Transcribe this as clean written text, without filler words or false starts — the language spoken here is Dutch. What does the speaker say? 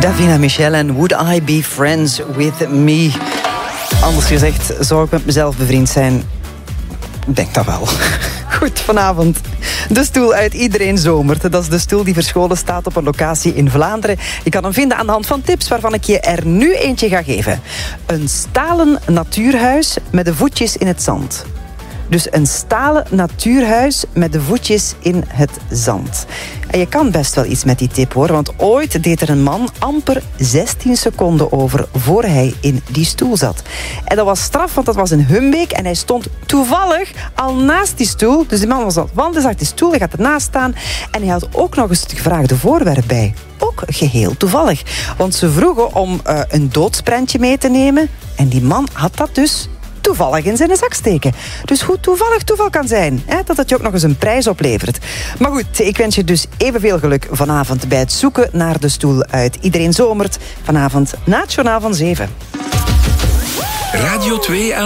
Davina Michel en Would I Be Friends With Me? Anders gezegd, zou ik met mezelf bevriend zijn? Ik denk dat wel. Goed, vanavond. De stoel uit Iedereen Zomert. Dat is de stoel die verscholen staat op een locatie in Vlaanderen. Je kan hem vinden aan de hand van tips waarvan ik je er nu eentje ga geven. Een stalen natuurhuis met de voetjes in het zand. Dus een stalen natuurhuis met de voetjes in het zand. En je kan best wel iets met die tip, hoor. Want ooit deed er een man amper 16 seconden over voor hij in die stoel zat. En dat was straf, want dat was in Humbeek. En hij stond toevallig al naast die stoel. Dus die man was aan het wandelen, zag die stoel, hij gaat ernaast staan. En hij had ook nog eens het gevraagde voorwerp bij. Ook geheel toevallig. Want ze vroegen om een doodsprentje mee te nemen. En die man had dat dus toevallig in zijn zak steken. Dus hoe toevallig toeval kan zijn, hè, dat het je ook nog eens een prijs oplevert. Maar goed, ik wens je dus evenveel geluk vanavond bij het zoeken naar de stoel uit Iedereen Zomert. Vanavond na het journaal van 7. Radio 2 aan